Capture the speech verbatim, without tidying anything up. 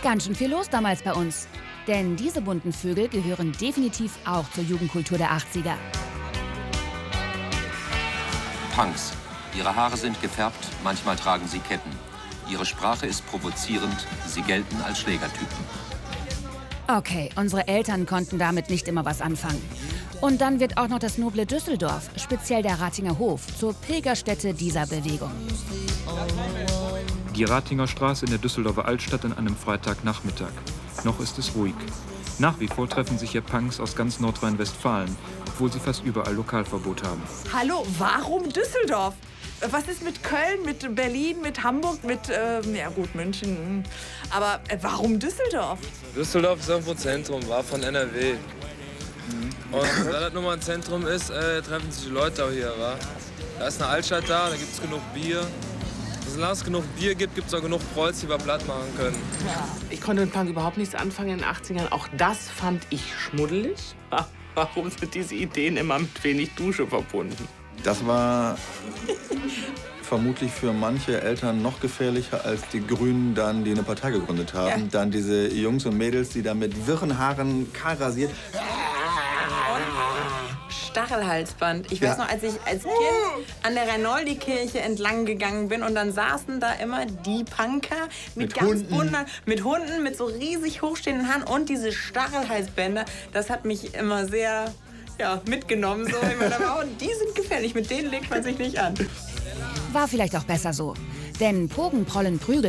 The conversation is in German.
Ganz schön viel los damals bei uns. Denn diese bunten Vögel gehören definitiv auch zur Jugendkultur der achtziger. Punks. Ihre Haare sind gefärbt, manchmal tragen sie Ketten. Ihre Sprache ist provozierend, sie gelten als Schlägertypen. Okay, unsere Eltern konnten damit nicht immer was anfangen. Und dann wird auch noch das noble Düsseldorf, speziell der Ratinger Hof, zur Pilgerstätte dieser Bewegung. Die Ratinger Straße in der Düsseldorfer Altstadt an einem Freitagnachmittag. Noch ist es ruhig. Nach wie vor treffen sich hier Punks aus ganz Nordrhein-Westfalen, obwohl sie fast überall Lokalverbot haben. Hallo, warum Düsseldorf? Was ist mit Köln, mit Berlin, mit Hamburg, mit, ähm, ja gut, München. Aber äh, warum Düsseldorf? Düsseldorf ist irgendwo Zentrum, war von N R W. Und da das nun mal ein Zentrum ist, äh, treffen sich die Leute auch hier, wa? Da ist eine Altstadt da, da gibt es genug Bier. Solange es genug Bier gibt, gibt es auch genug Prolls, die wir platt machen können. Ich konnte mit Punk überhaupt nichts anfangen in den achtzigern. Auch das fand ich schmuddelig. Warum sind diese Ideen immer mit wenig Dusche verbunden? Das war vermutlich für manche Eltern noch gefährlicher als die Grünen dann, die eine Partei gegründet haben. Ja. Dann diese Jungs und Mädels, die da mit wirren Haaren kahl rasiert. Stachelhalsband. Ich weiß ja. noch, als ich als Kind an der Reinoldi-Kirche entlang gegangen bin und dann saßen da immer die Punker mit, mit ganz Hunden. bunten, mit Hunden, mit so riesig hochstehenden Haaren und diese Stachelhalsbänder. Das hat mich immer sehr ja, mitgenommen. So. Ich meine, oh, die sind gefährlich, mit denen legt man sich nicht an. War vielleicht auch besser so. Denn Pogen, Prollen, Prügel